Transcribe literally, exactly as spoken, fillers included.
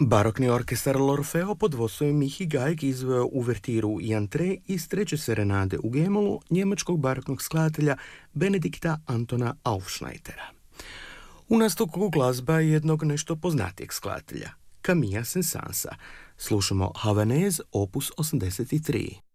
Barokni orkestar L'Orfeo pod vodstvom Mihi Gajk izveo uvertiru i antre iz treće serenade u G-molu njemačkog baroknog skladatelja Benedikta Antona Aufschneidera. U nastavku glazba jednog nešto poznatijeg skladatelja, Camilla Saint-Saënsa, slušamo Havanaise opus osamdeset tri.